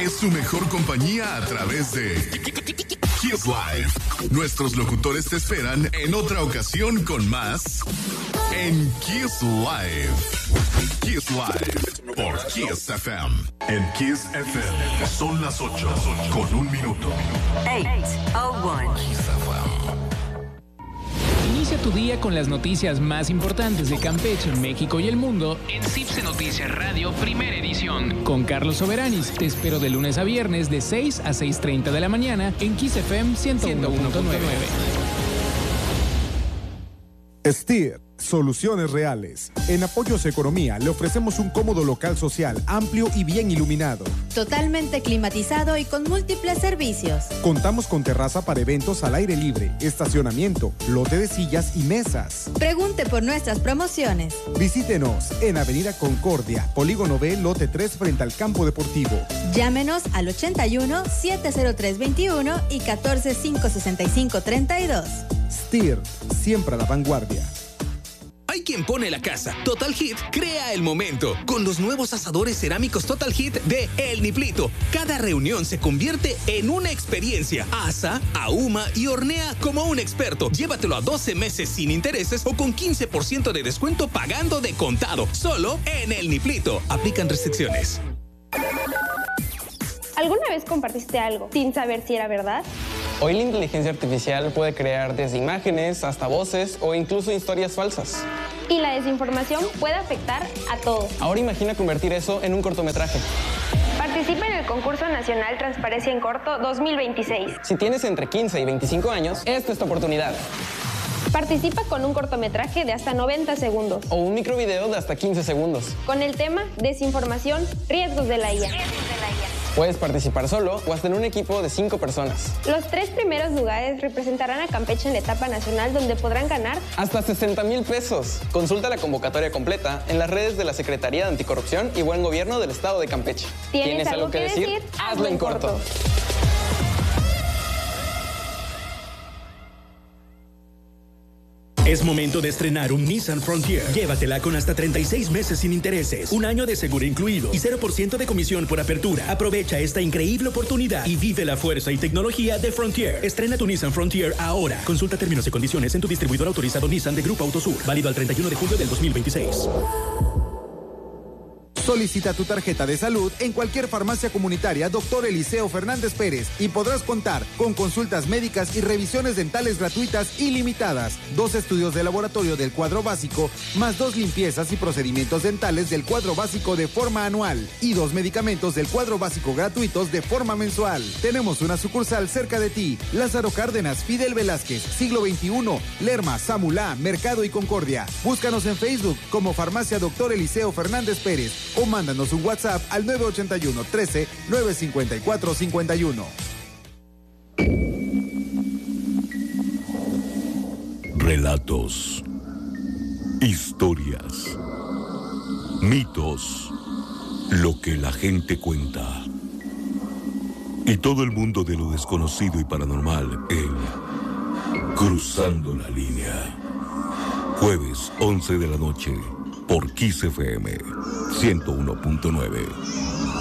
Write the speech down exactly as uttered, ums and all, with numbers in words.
es su mejor compañía a través de Kiss Live. Nuestros locutores te esperan en otra ocasión con más en Kiss Live. Kiss Live por Kiss F M. En Kiss F M son las ocho con un minuto. ocho oh uno. Kiss F M. Inicia tu día con las noticias más importantes de Campeche, México y el mundo en Cipse Noticias Radio, primera edición. Con Carlos Soberanis, te espero de lunes a viernes de seis a seis treinta de la mañana en Kiss F M ciento uno punto nueve. Steer, soluciones reales. En Apoyos Economía le ofrecemos un cómodo local social, amplio y bien iluminado. Totalmente climatizado y con múltiples servicios. Contamos con terraza para eventos al aire libre, estacionamiento, lote de sillas y mesas. Pregunte por nuestras promociones. Visítenos en Avenida Concordia, Polígono B, lote tres frente al campo deportivo. Llámenos al ochenta y uno, setecientos tres veintiuno y catorce, quinientos sesenta y cinco, treinta y dos. Steer, siempre a la vanguardia. Hay quien pone la casa. Total Hit crea el momento con los nuevos asadores cerámicos Total Hit de El Niplito. Cada reunión se convierte en una experiencia. Asa, ahuma y hornea como un experto. Llévatelo a doce meses sin intereses o con quince por ciento de descuento pagando de contado. Solo en El Niplito. Aplican restricciones. ¿Alguna vez compartiste algo sin saber si era verdad? Hoy la inteligencia artificial puede crear desde imágenes hasta voces o incluso historias falsas. Y la desinformación puede afectar a todos. Ahora imagina convertir eso en un cortometraje. Participa en el concurso nacional Transparencia en Corto dos mil veintiséis. Si tienes entre quince y veinticinco años, esta es tu oportunidad. Participa con un cortometraje de hasta noventa segundos. O un microvideo de hasta quince segundos. Con el tema Desinformación, riesgos de la I A. Puedes participar solo o hasta en un equipo de cinco personas. Los tres primeros lugares representarán a Campeche en la etapa nacional, donde podrán ganar hasta sesenta mil pesos. Consulta la convocatoria completa en las redes de la Secretaría de Anticorrupción y Buen Gobierno del Estado de Campeche. ¿Tienes, ¿Tienes algo, algo que decir? decir? Hazlo en corto. corto. Es momento de estrenar un Nissan Frontier. Llévatela con hasta treinta y seis meses sin intereses, un año de seguro incluido y cero por ciento de comisión por apertura. Aprovecha esta increíble oportunidad y vive la fuerza y tecnología de Frontier. Estrena tu Nissan Frontier ahora. Consulta términos y condiciones en tu distribuidor autorizado Nissan de Grupo Autosur. Válido al treinta y uno de julio del dos mil veintiséis. Solicita tu tarjeta de salud en cualquier farmacia comunitaria Doctor Eliseo Fernández Pérez y podrás contar con consultas médicas y revisiones dentales gratuitas ilimitadas, dos estudios de laboratorio del cuadro básico, más dos limpiezas y procedimientos dentales del cuadro básico de forma anual y dos medicamentos del cuadro básico gratuitos de forma mensual. Tenemos una sucursal cerca de ti. Lázaro Cárdenas, Fidel Velázquez, Siglo veintiuno, Lerma, Samulá, Mercado y Concordia. Búscanos en Facebook como Farmacia Doctor Eliseo Fernández Pérez o mándanos un WhatsApp al nueve ocho uno, trece, nueve cinco cuatro, cinco uno. Relatos, historias, mitos, lo que la gente cuenta. Y todo el mundo de lo desconocido y paranormal en Cruzando la Línea. Jueves, once de la noche, por Kiss F M ciento uno punto nueve.